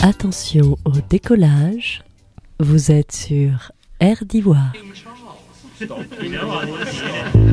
Attention au décollage, vous êtes sur Air d'Ivoire.